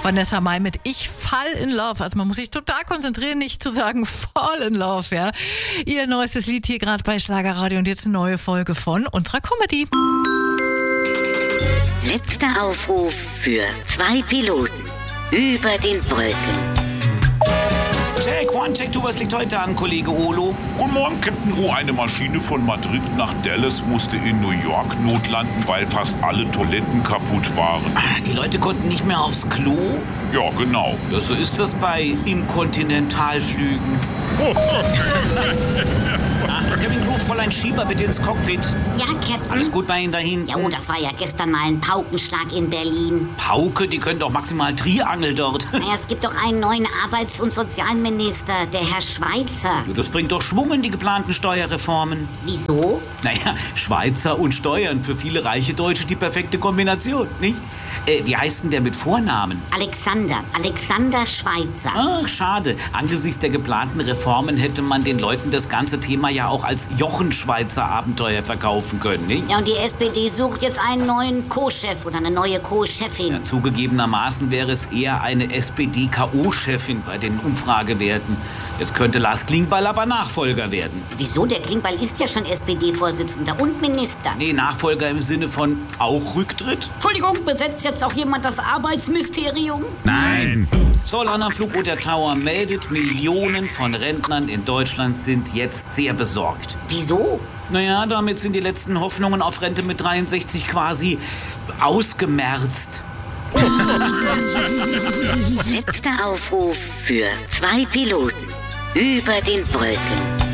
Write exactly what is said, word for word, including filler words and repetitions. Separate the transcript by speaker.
Speaker 1: Vanessa Mai mit Ich fall in love. Also man muss sich total konzentrieren, nicht zu sagen fall in love, ja. Ihr neuestes Lied hier gerade bei Schlagerradio und jetzt eine neue Folge von unserer Comedy.
Speaker 2: Letzter Aufruf für zwei Piloten über den Brücken.
Speaker 3: Check, one, check, two, was liegt heute an, Kollege Olo?
Speaker 4: Guten Morgen, Captain O. Eine Maschine von Madrid nach Dallas musste in New York notlanden, weil fast alle Toiletten kaputt waren.
Speaker 3: Ah, die Leute konnten nicht mehr aufs Klo?
Speaker 4: Ja, genau.
Speaker 3: Ja, so ist das bei Inkontinentalflügen. Achtung, Kevin Crew, Fräulein Schieber, bitte ins Cockpit.
Speaker 5: Ja, Captain.
Speaker 3: Alles gut bei Ihnen dahin?
Speaker 5: Ja, oh, das war ja gestern mal ein Paukenschlag in Berlin.
Speaker 3: Pauke, die können doch maximal Triangel dort.
Speaker 5: Naja, es gibt doch einen neuen Arbeits- und Sozialminister, der Herr Schweitzer.
Speaker 3: Ja, das bringt doch Schwung in die geplanten Steuerreformen.
Speaker 5: Wieso?
Speaker 3: Naja, Schweizer und Steuern, für viele reiche Deutsche die perfekte Kombination, nicht? Äh, wie heißt denn der mit Vornamen?
Speaker 5: Alexander. Alexander Schweitzer.
Speaker 3: Ach, schade. Angesichts der geplanten Reformen hätte man den Leuten das ganze Thema ja auch als Jochen-Schweizer Abenteuer verkaufen können, nicht?
Speaker 5: Ja, und die S P D sucht jetzt einen neuen Co-Chef oder eine neue Co-Chefin.
Speaker 3: Ja, zugegebenermaßen wäre es eher eine S P D-K O-Chefin bei den Umfragewerten. Jetzt könnte Lars Klingbeil aber Nachfolger werden.
Speaker 5: Wieso? Der Klingbeil ist ja schon S P D-Vorsitzender und Minister.
Speaker 3: Nee, Nachfolger im Sinne von auch Rücktritt?
Speaker 5: Entschuldigung, besetzt jetzt auch jemand das Arbeitsmysterium?
Speaker 4: Nein.
Speaker 3: Zollern am Flug der Tower meldet, Millionen von Rentnern in Deutschland sind jetzt sehr besorgt.
Speaker 5: Wieso?
Speaker 3: Naja, damit sind die letzten Hoffnungen auf Rente mit dreiundsechzig quasi ausgemerzt.
Speaker 2: Letzter Aufruf für zwei Piloten über den Brücken.